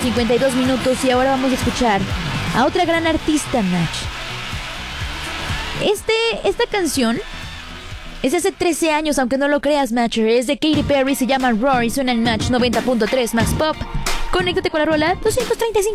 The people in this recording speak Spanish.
52 minutos y ahora vamos a escuchar a otra gran artista, Match. Esta canción es de hace 13 años, aunque no lo creas, Matcher. Es de Katy Perry, se llama Roar y suena en Match 90.3 Max Pop. Conéctate con la rola 235.